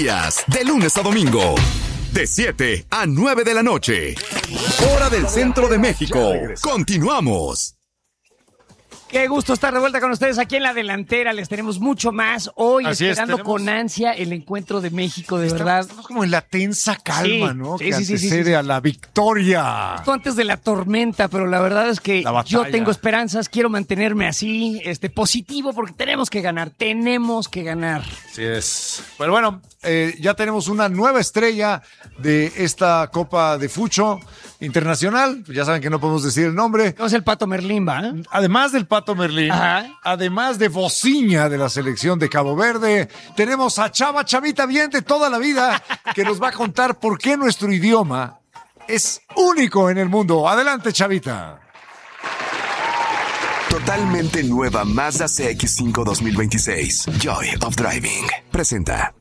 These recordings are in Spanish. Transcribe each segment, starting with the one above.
De lunes a domingo, de 7 a 9 de la noche, hora del centro de México. Continuamos. Qué gusto estar de vuelta con ustedes aquí en la delantera. Les tenemos mucho más hoy, Así esperando con ansia el encuentro de México, de verdad. Estamos como en la tensa calma, Sí, ¿no? sí, que sí, antecede a la victoria. Justo antes de la tormenta, pero la verdad es que La batalla. yo tengo esperanzas, quiero mantenerme así, positivo, porque tenemos que ganar. Así es. Pero bueno, ya tenemos una nueva estrella de esta Copa de Fucho Internacional. Ya saben que no podemos decir el nombre. No es el Pato Merlín, ¿va? Además del Pato Merlín, Ajá. además de Bociña de la selección de Cabo Verde, tenemos a Chavita bien de toda la vida, que nos va a contar por qué nuestro idioma es único en el mundo. Adelante, Chavita. Totalmente nueva Mazda CX-5 2026. Joy of Driving. Presenta.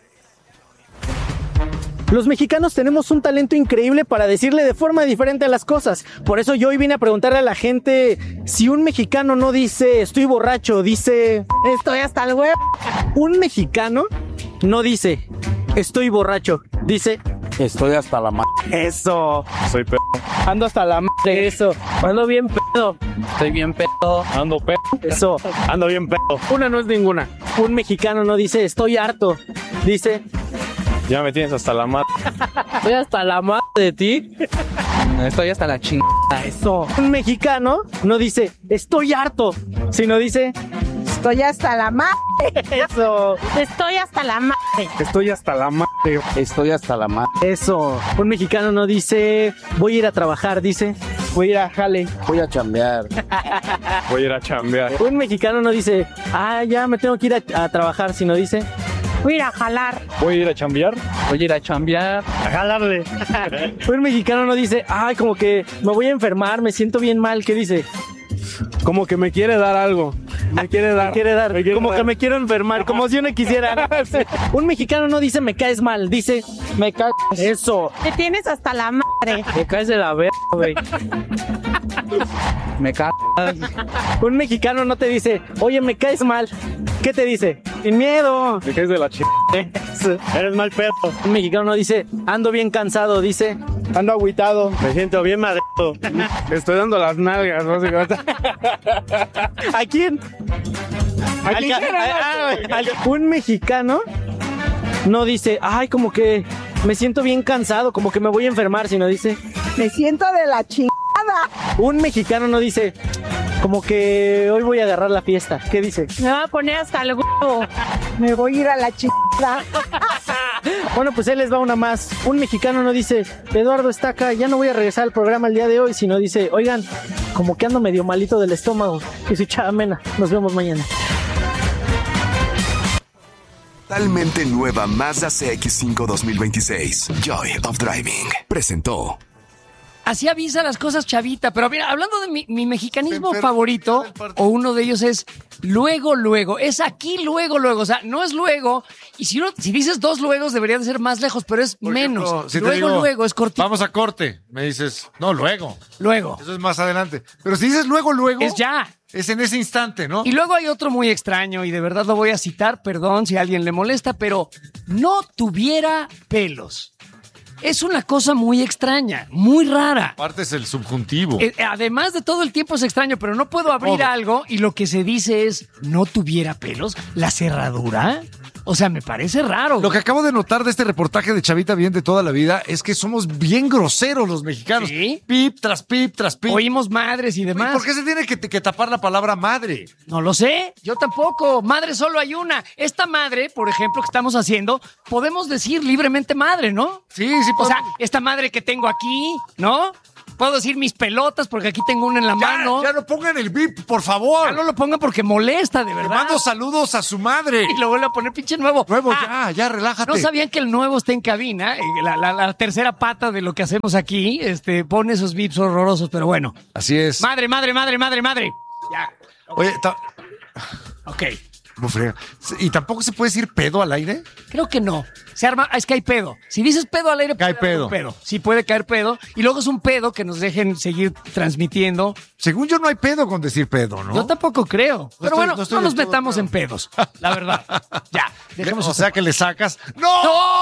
Los mexicanos tenemos un talento increíble para decirle de forma diferente a las cosas. Por eso yo hoy vine a preguntarle a la gente si un mexicano no dice estoy borracho, dice estoy hasta el huevo. Un mexicano no dice estoy borracho, dice estoy hasta la madre. Eso. Soy pedo. Ando hasta la madre. Eso. Ando bien pedo. Estoy bien pedo. Ando pedo. Eso. Ando bien pedo. Una no es ninguna. Un mexicano no dice estoy harto, dice Ya me tienes hasta la madre. estoy hasta la madre de ti. Estoy hasta la chingada. Eso. Un mexicano no dice estoy harto, sino dice Estoy hasta la madre. eso. Estoy hasta la madre. Estoy hasta la madre. Estoy hasta la madre. Eso. Un mexicano no dice voy a ir a trabajar, dice voy a ir a jale. Voy a chambear. Voy a ir a chambear. Un mexicano no dice ya me tengo que ir a trabajar, sino dice Voy a ir a jalar. Voy a ir a chambear. Voy a ir a chambear. a jalarle. Un mexicano no dice como que me voy a enfermar, me siento bien mal, ¿qué dice? Como que me quiere dar algo. Me quiere dar. Como que me quiero enfermar, como si uno quisiera. Un mexicano no dice me caes mal, dice Me caes. eso. Te tienes hasta la madre. Me caes de la verga, güey. Me caes. Un mexicano no te dice, oye, me caes mal. ¿Qué te dice? Sin miedo. Me caes de la chingada. Eres mal pedo. Un mexicano no dice, ando bien cansado, dice Ando agüitado. Me siento bien madreado. Estoy dando las nalgas. No sé qué. ¿a quién? Un mexicano no dice, como que me siento bien cansado, como que me voy a enfermar, sino dice, Me siento de la chingada. un mexicano no dice, como que hoy voy a agarrar la fiesta. ¿Qué dice? Me va a poner hasta el huevo. Me voy a ir a la chingada. Bueno, pues ahí les va una más. Un mexicano no dice, Eduardo está acá, ya no voy a regresar al programa el día de hoy, sino dice, oigan, como que ando medio malito del estómago. Y soy Chava Mena. Nos vemos mañana. Totalmente nueva Mazda CX-5 2026. Joy of Driving. Presentó. Así avisa las cosas, Chavita. Pero mira, hablando de mi mexicanismo favorito, o uno de ellos es luego. Es aquí luego. O sea, no es luego. Y si dices dos luegos, debería de ser más lejos, pero es Por menos. ejemplo, si te digo, luego, es cortito. Vamos a corte. Me dices, no, luego. Luego. Eso es más adelante. Pero si dices luego, Es ya. es en ese instante, ¿no? Y luego hay otro muy extraño, y de verdad lo voy a citar, perdón si a alguien le molesta, pero no tuviera pelos. Es una cosa muy extraña, muy rara. Aparte es el subjuntivo. Además de todo el tiempo es extraño, pero no puedo abrir algo y lo que se dice es, ¿no tuviera pelos? ¿La cerradura? O sea, me parece raro. Lo que acabo de notar de este reportaje de Chavita bien de toda la vida es que somos bien groseros los mexicanos. ¿Sí? Pip tras pip tras pip. Oímos madres y ¿Y demás. por qué se tiene que tapar la palabra madre? No lo sé, yo tampoco. Madre solo hay una. Esta madre, por ejemplo, que estamos haciendo, podemos decir libremente madre, ¿no? Sí, O sea, esta madre que tengo aquí, ¿no? Puedo decir mis pelotas porque aquí tengo una en la mano. Ya no pongan el bip, por favor. Ya no lo pongan porque molesta, de Le verdad. mando saludos a su madre. Y lo vuelvo a poner pinche nuevo. Nuevo, ya, relájate. ¿No sabían que el nuevo está en cabina? La tercera pata de lo que hacemos aquí, pone esos bips horrorosos, pero bueno. Así es. Madre. Ya. Oye, Ok. ¿Cómo frega? ¿Y tampoco se puede decir pedo al aire? Creo que no. Se arma, es que hay pedo. Si dices pedo al aire, Cae puede haber un pedo. Sí, puede caer pedo. Y luego es un pedo que nos dejen seguir transmitiendo. Según yo no hay pedo con decir pedo, ¿no? Yo tampoco creo. Pero estoy- bueno, no estoy no del nos todo metamos claro. en pedos. La verdad. Ya, dejemos O sea que le sacas. ¡No!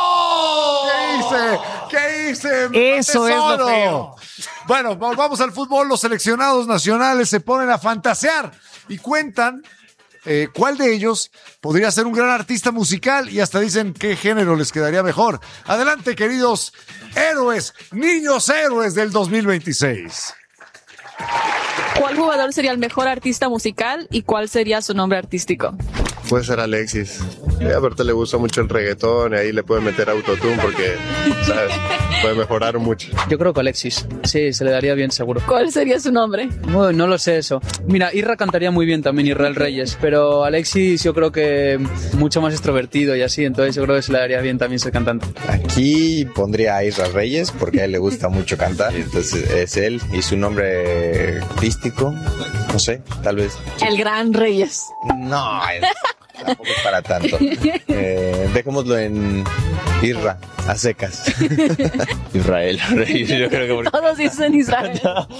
¿Qué hice? Me Eso maté es lo solo. feo. Bueno, vamos al fútbol. Los seleccionados nacionales se ponen a fantasear y cuentan cuál de ellos podría ser un gran artista musical y hasta dicen qué género les quedaría mejor. Adelante, queridos héroes, niños héroes del 2026. ¿Cuál jugador sería el mejor artista musical y cuál sería su nombre artístico? Puede ser Alexis. Aparte le gusta mucho el reggaetón y ahí le pueden meter autotune porque, ¿sabes? Puede mejorar mucho. Yo creo que Alexis. Sí, se le daría bien seguro. ¿Cuál sería su nombre? No lo sé eso. Mira, Irra cantaría muy bien también, Israel Reyes, pero Alexis yo creo que mucho más extrovertido y así, entonces yo creo que se le daría bien también ser cantante. Aquí pondría a Israel Reyes porque a él le gusta mucho cantar, entonces es él y su nombre artístico, no sé, tal vez. El Gran Reyes. No, tampoco es para tanto. Dejémoslo en Irra, a secas. Israel Reyes, yo creo que... Todos dicen Israel.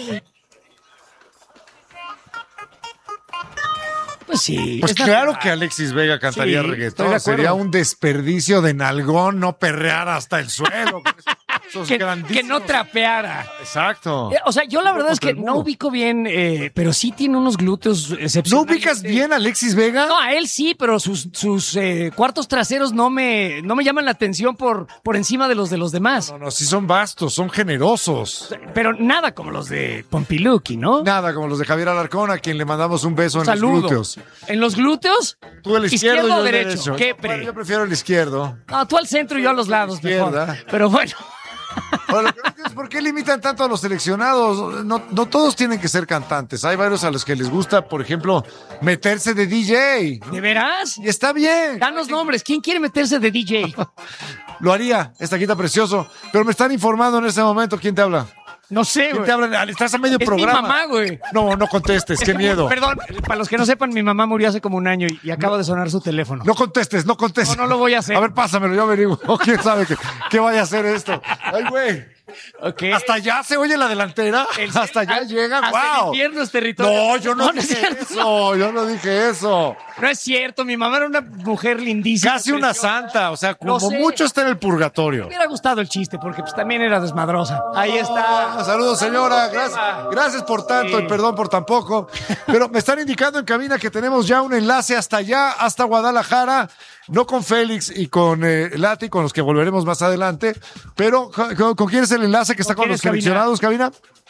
Pues sí. Pues es claro natural. que Alexis Vega cantaría Sí, estoy de reggaetón. acuerdo. Sería un desperdicio de nalgón no perrear hasta el suelo. Esos Que grandísimos- no trapeara. Exacto. O sea, yo la verdad es que Contra el no muro. ubico bien, pero sí tiene unos glúteos ¿No excepcionales. ubicas bien a Alexis Vega? No, a él sí, pero sus cuartos traseros no me llaman la atención por encima de los demás. No, sí son vastos, son generosos. Pero nada como los de Pompiluki, ¿no? Nada como los de Javier Alarcón, a quien le mandamos un beso en Saludo. los glúteos. ¿En los glúteos? Tú el izquierdo, ¿Izquierdo yo o el derecho? ¿Qué Bueno, yo prefiero el izquierdo. No, tú al centro y yo a los lados, Izquierda. mejor. Pero bueno. Ahora, lo que no entiendo es ¿por qué limitan tanto a los seleccionados? No todos tienen que ser cantantes. Hay varios a los que les gusta, por ejemplo, meterse de DJ. ¿De veras? Y está bien. Danos nombres. ¿Quién quiere meterse de DJ? Lo haría, esta quita precioso. Pero me están informando en este momento. ¿Quién te habla? No sé, ¿Quién güey. te habla? Estás a medio Es programa. mi mamá, güey. No contestes, qué miedo. Perdón, para los que no sepan, mi mamá murió hace como un año y acaba de sonar su teléfono. No contestes. No lo voy a hacer. A ver, pásamelo, yo averiguo. ¿Quién sabe qué vaya a hacer esto? Ay, güey. Okay. Hasta allá se oye la delantera. Hasta allá llega. Hasta el ¡Wow! infierno es territorio. No, yo no es dije cierto. eso. Yo no dije eso. No es cierto, mi mamá era una mujer lindísima. Casi una preciosa. santa. O sea, Lo como sé. mucho está en el purgatorio. Me hubiera gustado el chiste porque pues también era desmadrosa. Ahí está. Saludos, señora. Gracias por tanto Sí. y perdón por tan poco. Pero me están indicando en cabina que tenemos ya un enlace hasta allá, hasta Guadalajara. No con Félix y con Lati, con los que volveremos más adelante. Pero, ¿con quién es el enlace que está ¿Con con quién los es, cabina? seleccionados, cabina?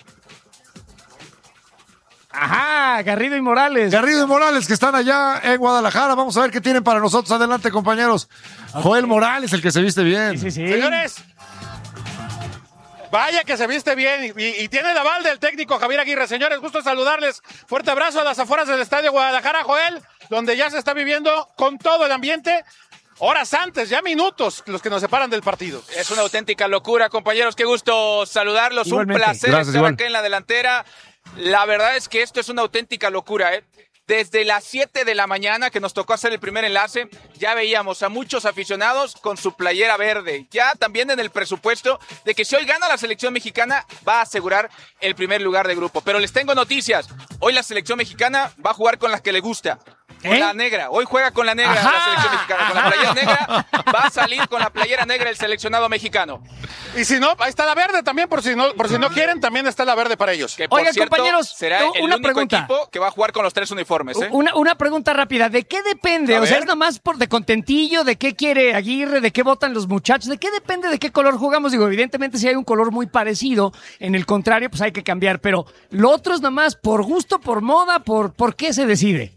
Ajá, Garrido y Morales. Garrido y Morales, que están allá en Guadalajara. Vamos a ver qué tienen para nosotros. Adelante, compañeros. Joel Morales, el que se viste bien. Sí. Señores, vaya que se viste bien y tiene el aval del técnico Javier Aguirre. Señores, gusto saludarles. Fuerte abrazo a las afueras del Estadio Guadalajara, Joel, donde ya se está viviendo con todo el ambiente. Horas antes, ya minutos, los que nos separan del partido. Es una auténtica locura, compañeros. Qué gusto saludarlos. Igualmente. Un placer Gracias, estar igual. acá en la delantera. La verdad es que esto es una auténtica locura, ¿eh? Desde las 7 de la mañana que nos tocó hacer el primer enlace, ya veíamos a muchos aficionados con su playera verde. Ya también en el presupuesto de que si hoy gana la selección mexicana, va a asegurar el primer lugar de grupo. Pero les tengo noticias. Hoy la selección mexicana va a jugar con las que le gusta. Con la negra. Hoy juega con la negra Ajá. la selección mexicana. Con la playera negra. Va a salir con la playera negra el seleccionado mexicano. Y si no, ahí está la verde también, por si no quieren, también está la verde para ellos. Que por Oigan, cierto, compañeros, será el una único pregunta. equipo que va a jugar con los 3 uniformes, ¿eh? Una pregunta rápida. ¿De qué depende? A O sea, ver. ¿es nomás de contentillo? ¿De qué quiere Aguirre? ¿De qué votan los muchachos? ¿De qué depende de qué color jugamos? Digo, evidentemente si hay un color muy parecido, en el contrario, pues hay que cambiar. Pero lo otro es nomás por gusto, por moda, ¿por qué se decide?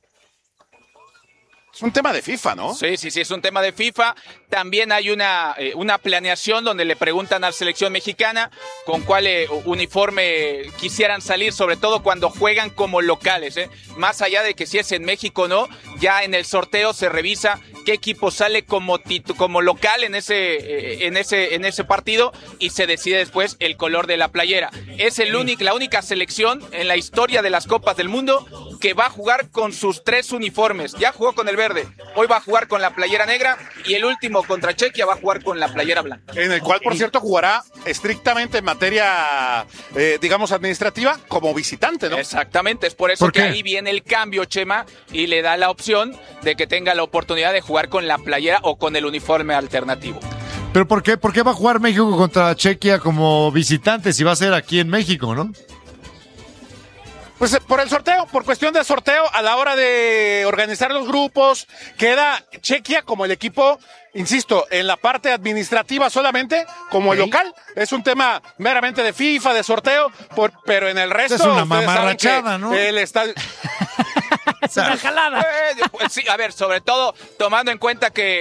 Es un tema de FIFA, ¿no? Sí, es un tema de FIFA. También hay una planeación donde le preguntan a la selección mexicana con cuál uniforme quisieran salir, sobre todo cuando juegan como locales, ¿eh? Más allá de que si es en México o no, ya en el sorteo se revisa qué equipo sale como local en ese partido y se decide después el color de la playera. Es la única selección en la historia de las Copas del Mundo que va a jugar con sus 3 uniformes. Ya jugó con el verde, hoy va a jugar con la playera negra y el último contra Chequia va a jugar con la playera blanca. En el cual, por cierto, jugará estrictamente en materia, digamos, administrativa como visitante, ¿no? Exactamente, es por eso que ahí viene el cambio, Chema, y le da la opción de que tenga la oportunidad de jugar con la playera o con el uniforme alternativo. ¿Pero por qué? ¿Por qué va a jugar México contra Chequia como visitante si va a ser aquí en México, no? Pues por el sorteo, por cuestión de sorteo, a la hora de organizar los grupos, queda Chequia como el equipo, insisto, en la parte administrativa solamente, como el local. Es un tema meramente de FIFA, de sorteo, pero en el resto... Es una mamarrachada, ¿no? El estadio... Es una jalada. Sí, a ver, sobre todo tomando en cuenta que